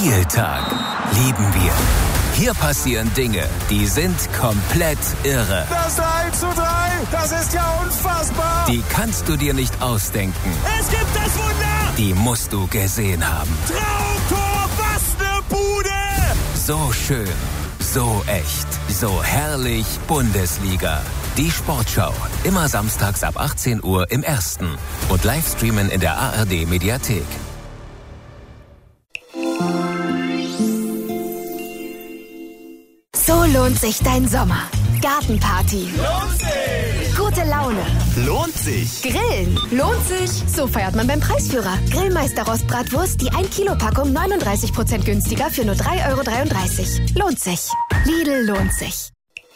Spieltag lieben wir. Hier passieren Dinge, die sind komplett irre. Das 3:3, das ist ja unfassbar. Die kannst du dir nicht ausdenken. Es gibt das Wunder. Die musst du gesehen haben. Traumtor, was eine Bude. So schön, so echt, so herrlich Bundesliga. Die Sportschau, immer samstags ab 18 Uhr im Ersten und Livestreamen in der ARD-Mediathek. So lohnt sich dein Sommer. Gartenparty. Lohnt sich. Gute Laune. Lohnt sich. Grillen. Lohnt sich. So feiert man beim Preisführer. Grillmeister Rostbratwurst, die 1-Kilo-Packung 39% günstiger für nur 3,33 €. Lohnt sich. Lidl lohnt sich.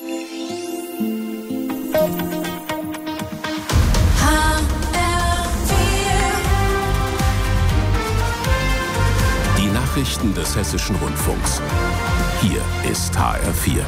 Die Nachrichten des Hessischen Rundfunks. Hier ist HR4.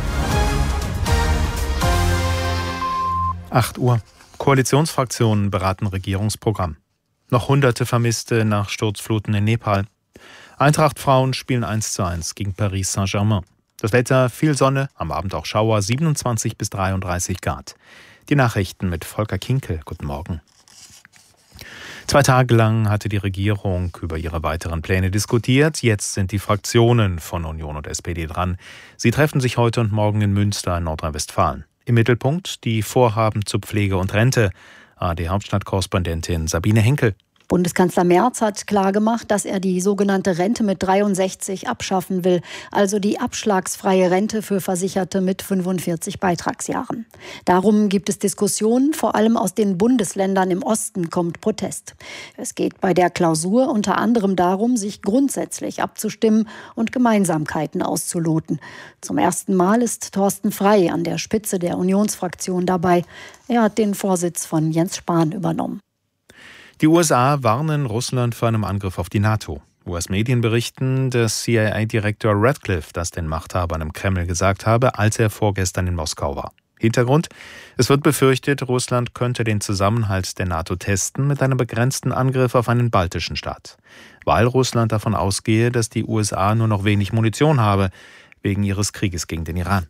8 Uhr. Koalitionsfraktionen beraten Regierungsprogramm. Noch Hunderte Vermisste nach Sturzfluten in Nepal. Eintracht-Frauen spielen 1:1 gegen Paris Saint-Germain. Das Wetter, viel Sonne, am Abend auch Schauer, 27 bis 33 Grad. Die Nachrichten mit Volker Kinkel. Guten Morgen. 2 Tage lang hatte die Regierung über ihre weiteren Pläne diskutiert. Jetzt sind die Fraktionen von Union und SPD dran. Sie treffen sich heute und morgen in Münster in Nordrhein-Westfalen. Im Mittelpunkt die Vorhaben zu Pflege und Rente. ARD-Hauptstadtkorrespondentin Sabine Henkel. Bundeskanzler Merz hat klargemacht, dass er die sogenannte Rente mit 63 abschaffen will, also die abschlagsfreie Rente für Versicherte mit 45 Beitragsjahren. Darum gibt es Diskussionen, vor allem aus den Bundesländern im Osten kommt Protest. Es geht bei der Klausur unter anderem darum, sich grundsätzlich abzustimmen und Gemeinsamkeiten auszuloten. Zum ersten Mal ist Thorsten Frey an der Spitze der Unionsfraktion dabei. Er hat den Vorsitz von Jens Spahn übernommen. Die USA warnen Russland vor einem Angriff auf die NATO. US-Medien berichten, dass CIA-Direktor Radcliffe das den Machthabern im Kreml gesagt habe, als er vorgestern in Moskau war. Hintergrund: Es wird befürchtet, Russland könnte den Zusammenhalt der NATO testen mit einem begrenzten Angriff auf einen baltischen Staat. Weil Russland davon ausgehe, dass die USA nur noch wenig Munition habe, wegen ihres Krieges gegen den Iran.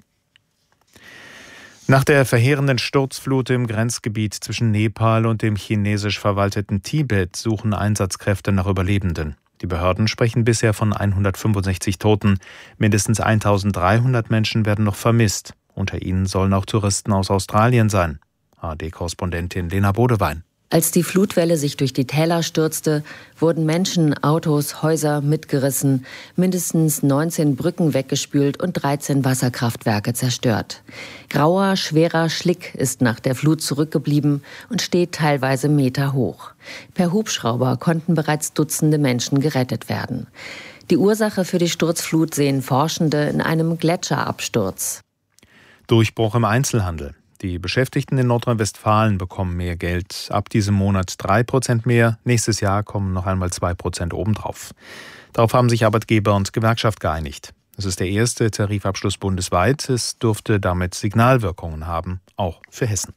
Nach der verheerenden Sturzflut im Grenzgebiet zwischen Nepal und dem chinesisch verwalteten Tibet suchen Einsatzkräfte nach Überlebenden. Die Behörden sprechen bisher von 165 Toten. Mindestens 1300 Menschen werden noch vermisst. Unter ihnen sollen auch Touristen aus Australien sein. ARD-Korrespondentin Lena Bodewein. Als die Flutwelle sich durch die Täler stürzte, wurden Menschen, Autos, Häuser mitgerissen, mindestens 19 Brücken weggespült und 13 Wasserkraftwerke zerstört. Grauer, schwerer Schlick ist nach der Flut zurückgeblieben und steht teilweise Meter hoch. Per Hubschrauber konnten bereits Dutzende Menschen gerettet werden. Die Ursache für die Sturzflut sehen Forschende in einem Gletscherabsturz. Durchbruch im Einzelhandel. Die Beschäftigten in Nordrhein-Westfalen bekommen mehr Geld. Ab diesem Monat 3% mehr. Nächstes Jahr kommen noch einmal 2% obendrauf. Darauf haben sich Arbeitgeber und Gewerkschaft geeinigt. Es ist der erste Tarifabschluss bundesweit. Es dürfte damit Signalwirkungen haben, auch für Hessen.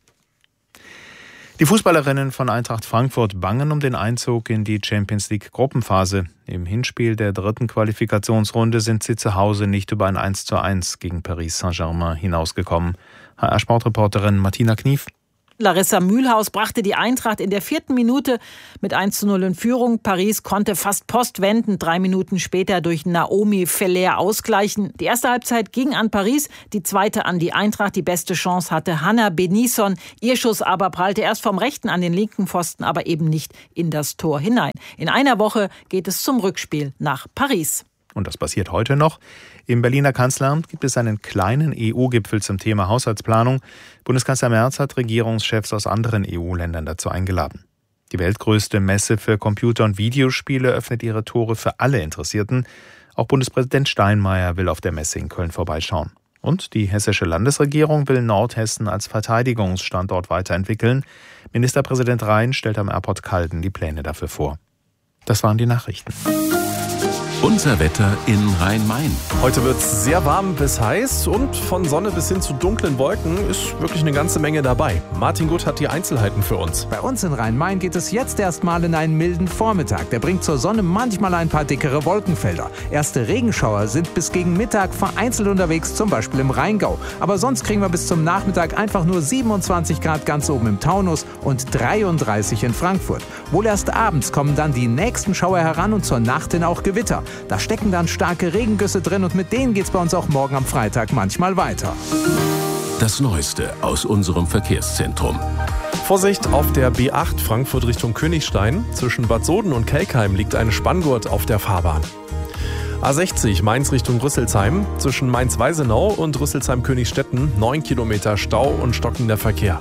Die Fußballerinnen von Eintracht Frankfurt bangen um den Einzug in die Champions-League-Gruppenphase. Im Hinspiel der 3. Qualifikationsrunde sind sie zu Hause nicht über ein 1:1 gegen Paris Saint-Germain hinausgekommen. HR-Sportreporterin Martina Knief. Larissa Mühlhaus brachte die Eintracht in der 4. Minute mit 1:0 in Führung. Paris konnte fast postwendend 3 Minuten später durch Naomi Feller ausgleichen. Die erste Halbzeit ging an Paris, die zweite an die Eintracht. Die beste Chance hatte Hannah Benison. Ihr Schuss aber prallte erst vom rechten an den linken Pfosten, aber eben nicht in das Tor hinein. In einer Woche geht es zum Rückspiel nach Paris. Und das passiert heute noch. Im Berliner Kanzleramt gibt es einen kleinen EU-Gipfel zum Thema Haushaltsplanung. Bundeskanzler Merz hat Regierungschefs aus anderen EU-Ländern dazu eingeladen. Die weltgrößte Messe für Computer- und Videospiele öffnet ihre Tore für alle Interessierten. Auch Bundespräsident Steinmeier will auf der Messe in Köln vorbeischauen. Und die hessische Landesregierung will Nordhessen als Verteidigungsstandort weiterentwickeln. Ministerpräsident Rhein stellt am Airport Calden die Pläne dafür vor. Das waren die Nachrichten. Unser Wetter in Rhein-Main. Heute wird es sehr warm bis heiß und von Sonne bis hin zu dunklen Wolken ist wirklich eine ganze Menge dabei. Martin Gutt hat die Einzelheiten für uns. Bei uns in Rhein-Main geht es jetzt erstmal in einen milden Vormittag. Der bringt zur Sonne manchmal ein paar dickere Wolkenfelder. Erste Regenschauer sind bis gegen Mittag vereinzelt unterwegs, zum Beispiel im Rheingau. Aber sonst kriegen wir bis zum Nachmittag einfach nur 27 Grad ganz oben im Taunus und 33 in Frankfurt. Wohl erst abends kommen dann die nächsten Schauer heran und zur Nacht hin auch Gewitter. Da stecken dann starke Regengüsse drin und mit denen geht's bei uns auch morgen am Freitag manchmal weiter. Das Neueste aus unserem Verkehrszentrum. Vorsicht auf der B8 Frankfurt Richtung Königstein. Zwischen Bad Soden und Kelkheim liegt ein Spanngurt auf der Fahrbahn. A60 Mainz Richtung Rüsselsheim. Zwischen Mainz-Weisenau und Rüsselsheim-Königstetten 9 Kilometer Stau und stockender Verkehr.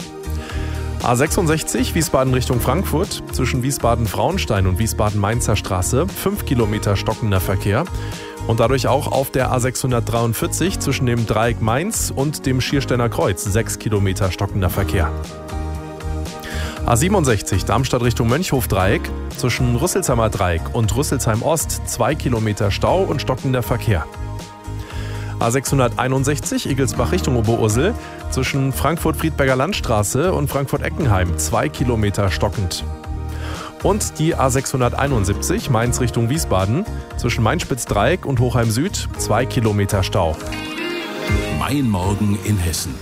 A66 Wiesbaden Richtung Frankfurt, zwischen Wiesbaden-Frauenstein und Wiesbaden-Mainzer Straße 5 Kilometer stockender Verkehr und dadurch auch auf der A643 zwischen dem Dreieck Mainz und dem Schiersteiner Kreuz 6 Kilometer stockender Verkehr. A67 Darmstadt Richtung Mönchhof-Dreieck, zwischen Rüsselsheimer Dreieck und Rüsselsheim Ost 2 Kilometer Stau und stockender Verkehr. A661 Igelsbach Richtung Oberursel, zwischen Frankfurt-Friedberger Landstraße und Frankfurt-Eckenheim 2 Kilometer stockend. Und die A671 Mainz Richtung Wiesbaden, zwischen Mainspitz-Dreieck und Hochheim Süd 2 Kilometer Stau. Mein Morgen in Hessen.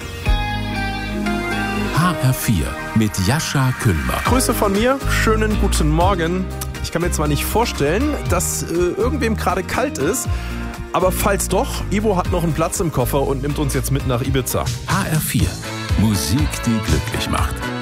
HR4 mit Jascha Kühlmer. Grüße von mir, schönen guten Morgen. Ich kann mir zwar nicht vorstellen, dass irgendwem gerade kalt ist, aber falls doch, Ivo hat noch einen Platz im Koffer und nimmt uns jetzt mit nach Ibiza. HR4, Musik, die glücklich macht.